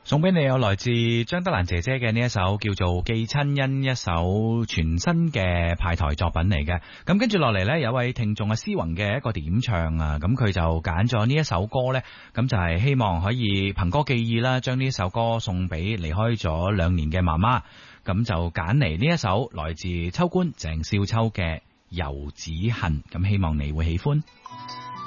送俾你有來自張德蘭姐姐嘅呢一首叫做《寄親恩》，一首全新嘅派台作品嚟嘅。咁跟住落嚟呢，有位聽眾思宏嘅一個點唱啊，咁佢就揀咗呢一首歌呢，咁就係希望可以憑歌寄意啦，將呢首歌送俾離開咗2年嘅媽媽。咁就揀嚟呢一首來自秋官鄭少秋嘅《遊子恨》，咁希望你會喜歡。